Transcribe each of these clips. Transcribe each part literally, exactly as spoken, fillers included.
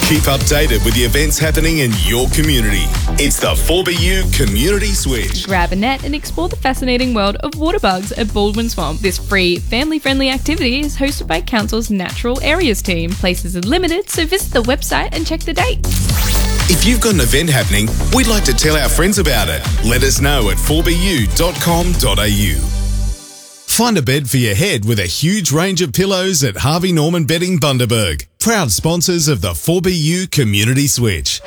Keep updated with the events happening in your community. It's the four B U Community Switch. Grab a net and explore the fascinating world of water bugs at Baldwin Swamp. This free, family-friendly activity is hosted by Council's Natural Areas team. Places are limited, so visit the website and check the dates. If you've got an event happening, we'd like to tell our friends about it. Let us know at four b u dot com dot a u. Find a bed for your head with a huge range of pillows at Harvey Norman Bedding Bundaberg. Proud sponsors of the four B U Community Switch.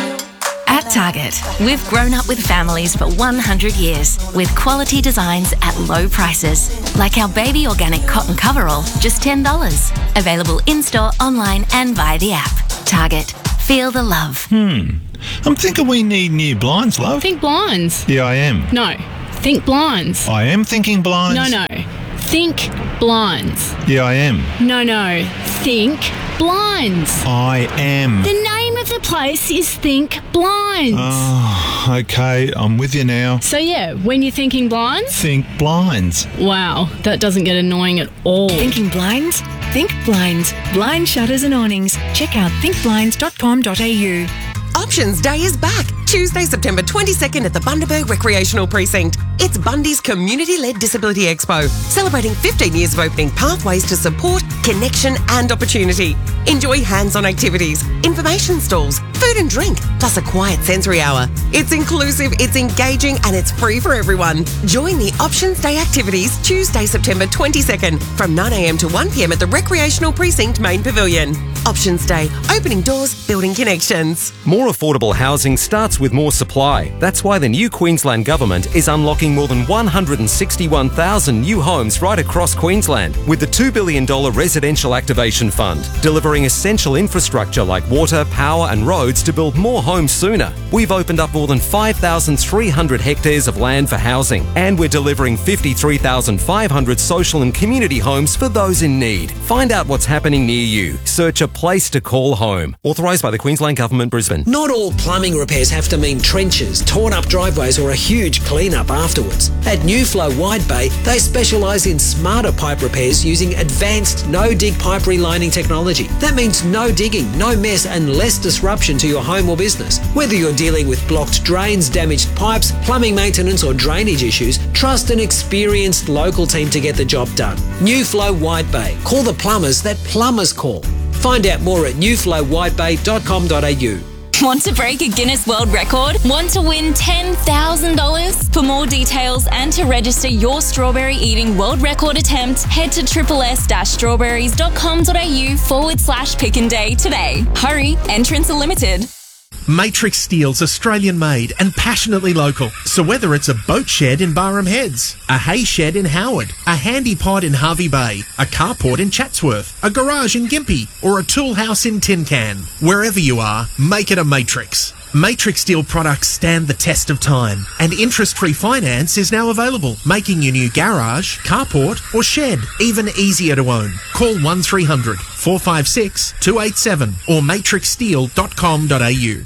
At Target, we've grown up with families for one hundred years with quality designs at low prices. Like our baby organic cotton coverall, just ten dollars. Available in-store, online and via the app. Target. Feel the love. Hmm. I'm thinking we need new blinds, love. Think blinds. Yeah, I am. No. Think blinds. I am thinking blinds. No, no. Think blinds. Yeah, I am. No, no. Think blinds. I am. The name of the place is Think Blinds. Oh, okay. I'm with you now. So, yeah, when you're thinking blinds... Think blinds. Wow, that doesn't get annoying at all. Thinking blinds? Think blinds. Blind shutters and awnings. Check out think blinds dot com dot a u. Options Day is back. Tuesday, September twenty-second at the Bundaberg Recreational Precinct. It's Bundy's community-led Disability Expo, celebrating fifteen years of opening pathways to support, connection and opportunity. Enjoy hands-on activities, information stalls, food and drink, plus a quiet sensory hour. It's inclusive, it's engaging and it's free for everyone. Join the Options Day activities Tuesday, September twenty-second from nine a m to one p m at the Recreational Precinct Main Pavilion. Options Day, opening doors, building connections. More affordable housing starts with more supply. That's why the new Queensland Government is unlocking more than one hundred sixty-one thousand new homes right across Queensland with the two billion dollars Residential Activation Fund, delivering essential infrastructure like water, power and roads to build more homes sooner. We've opened up more than five thousand three hundred hectares of land for housing, and we're delivering fifty-three thousand five hundred social and community homes for those in need. Find out what's happening near you. Search a place to call home. Authorised by the Queensland Government, Brisbane. Not all plumbing repairs have to mean trenches, torn up driveways or a huge clean-up afterwards. At New Flow Wide Bay, they specialise in smarter pipe repairs using advanced no-dig pipe relining technology. That means no digging, no mess and less disruption to your home or business. Whether you're dealing with blocked drains, damaged pipes, plumbing maintenance or drainage issues, trust an experienced local team to get the job done. New Flow Wide Bay. Call the plumbers that plumbers call. Find out more at new flow wide bay dot com dot a u. Want to break a Guinness World Record? Want to win ten thousand dollars? For more details and to register your strawberry eating world record attempt, head to triple-s-strawberries dot com dot a u forward slash pick and day today. Hurry, entrants are limited. Matrix Steel's Australian made and passionately local. So whether it's a boat shed in Barham Heads, a hay shed in Howard, a handy pod in Harvey Bay, a carport in Chatsworth, a garage in Gympie, or a tool house in Tin Can, wherever you are, make it a Matrix. Matrix Steel products stand the test of time, and interest-free finance is now available, making your new garage, carport or shed even easier to own. Call one three hundred, four five six, two eight seven or matrix steel dot com dot a u.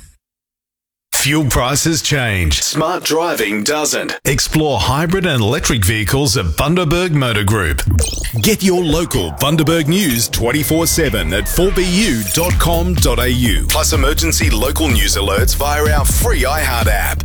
Fuel prices change. Smart driving doesn't. Explore hybrid and electric vehicles at Bundaberg Motor Group. Get your local Bundaberg news twenty-four seven at four b u dot com dot a u. Plus emergency local news alerts via our free iHeart app.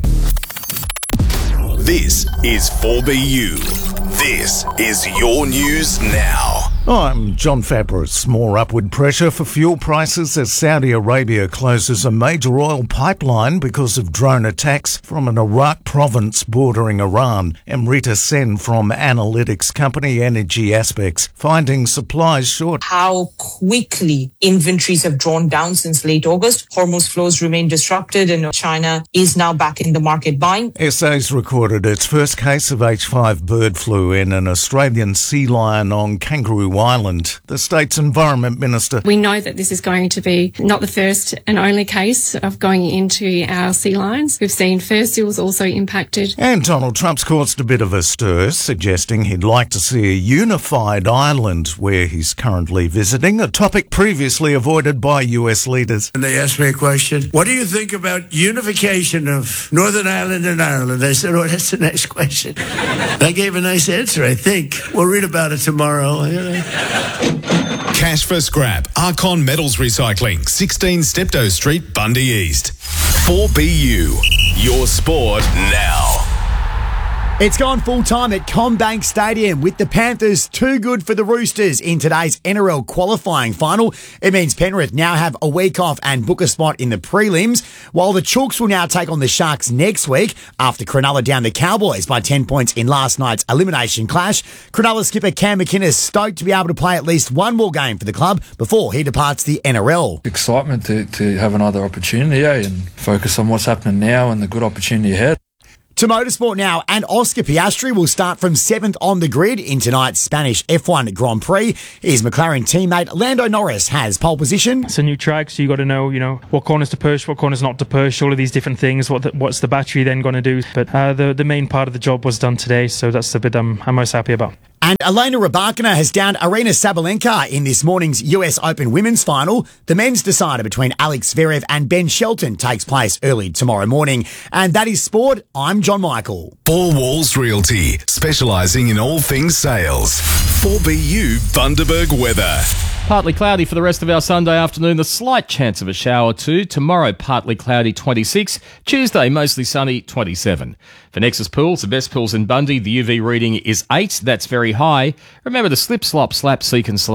This is four B U. This is your news now. I'm John Fabris. More upward pressure for fuel prices as Saudi Arabia closes a major oil pipeline because of drone attacks from an Iraq province bordering Iran. Amrita Sen from analytics company Energy Aspects finding supplies short. How quickly inventories have drawn down since late August. Hormuz flows remain disrupted and China is now back in the market buying. S A's recorded its first case of H five bird flu in an Australian sea lion on Kangaroo Island. The state's Environment Minister. We know that this is going to be not the first and only case of going into our sea lions. We've seen fur seals also impacted. And Donald Trump's caused a bit of a stir, suggesting he'd like to see a unified Ireland where he's currently visiting, a topic previously avoided by U S leaders. And they asked me a question, what do you think about unification of Northern Ireland and Ireland? I said, oh, that's the next question. I gave a nice answer, I think. We'll read about it tomorrow. Cash for scrap. Archon Metals Recycling, sixteen Steptoe Street, Bundy East. four B U. Your sport now. It's gone full-time at CommBank Stadium with the Panthers too good for the Roosters in today's N R L qualifying final. It means Penrith now have a week off and book a spot in the prelims, while the Chooks will now take on the Sharks next week after Cronulla downed the Cowboys by ten points in last night's elimination clash. Cronulla skipper Cam McInnes stoked to be able to play at least one more game for the club before he departs the N R L. Excitement to, to have another opportunity, eh, and focus on what's happening now and the good opportunity ahead. To motorsport now, and Oscar Piastri will start from seventh on the grid in tonight's Spanish F one Grand Prix. His McLaren teammate Lando Norris has pole position. It's a new track, so you got to know, you know, what corners to push, what corners not to push, all of these different things. What the, what's the battery then going to do? But uh, the the main part of the job was done today, so that's the bit I'm, I'm most happy about. And Elena Rybakina has downed Arina Sabalenka in this morning's U S Open women's final. The men's decider between Alex Zverev and Ben Shelton takes place early tomorrow morning. And that is sport. I'm John Michael. Four Walls Realty, specialising in all things sales. four B U Bundaberg weather. Partly cloudy for the rest of our Sunday afternoon. The slight chance of a shower too. Tomorrow, partly cloudy, twenty-six. Tuesday, mostly sunny, twenty-seven. For Nexus Pools, the best pools in Bundy, the U V reading is eight. That's very high. Remember to slip, slop, slap, seek and slap.